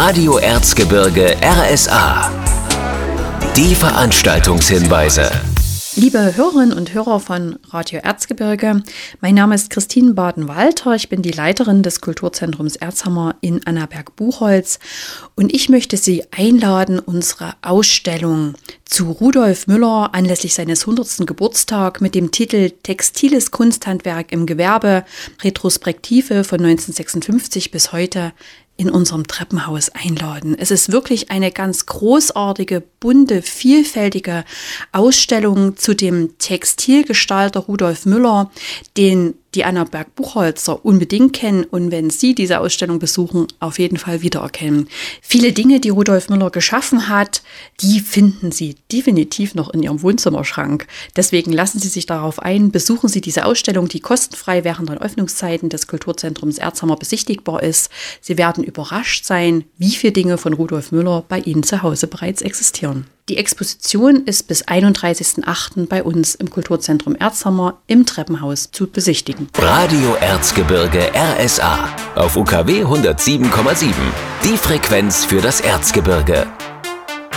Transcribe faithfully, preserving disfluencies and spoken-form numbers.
Radio Erzgebirge R S A. Die Veranstaltungshinweise. Liebe Hörerinnen und Hörer von Radio Erzgebirge, mein Name ist Christine Baden-Walter, ich bin die Leiterin des Kulturzentrums Erzhammer in Annaberg-Buchholz und ich möchte Sie einladen, unsere Ausstellung zu Rudolf Müller anlässlich seines hundertsten Geburtstag mit dem Titel Textiles Kunsthandwerk im Gewerbe, Retrospektive von neunzehnhundertsechsundfünfzig bis heute in unserem Treppenhaus einladen. Es ist wirklich eine ganz großartige, bunte, vielfältige Ausstellung zu dem Textilgestalter Rudolf Müller, den die Annaberg-Buchholzer unbedingt kennen und wenn Sie diese Ausstellung besuchen, auf jeden Fall wiedererkennen. Viele Dinge, die Rudolf Müller geschaffen hat, die finden Sie definitiv noch in Ihrem Wohnzimmerschrank. Deswegen lassen Sie sich darauf ein, besuchen Sie diese Ausstellung, die kostenfrei während den Öffnungszeiten des Kulturzentrums Erzhammer besichtigbar ist. Sie werden überrascht sein, wie viele Dinge von Rudolf Müller bei Ihnen zu Hause bereits existieren. Die Exposition ist bis einunddreißigsten achten bei uns im Kulturzentrum Erzhammer im Treppenhaus zu besichtigen. Radio Erzgebirge R S A auf U K W hundertsieben Komma sieben. Die Frequenz für das Erzgebirge.